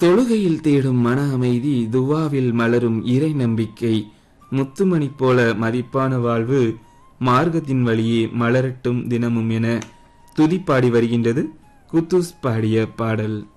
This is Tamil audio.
தொழுகையில் தேடும் மன அமைதி, துவாவில் மலரும் இறை நம்பிக்கை, முத்துமணி போல மதிப்பான வாழ்வு மார்க்கத்தின் வழியே மலரட்டும் தினமும் என துதிப்பாடி வருகின்றது குத்தூஸ் பாடிய பாடல்.